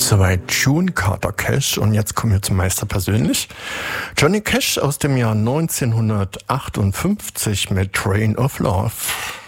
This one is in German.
Soweit June Carter Cash und jetzt kommen wir zum Meister persönlich. Johnny Cash aus dem Jahr 1958 mit Train of Love.